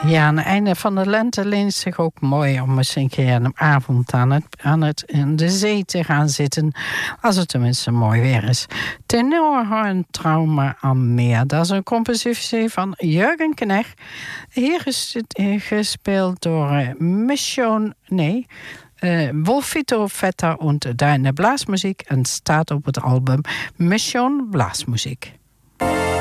Ja, aan het einde van de lente leent zich ook mooi om eens een keer een avond in de zee te gaan zitten. Als het tenminste mooi weer is. Tenorhorn Trauma am Meer. Dat is een compositie van Jürgen Knecht. Hier is het gespeeld door Wolfito Vetter und Deine Blasmusik. En staat op het album Mission Blasmusik.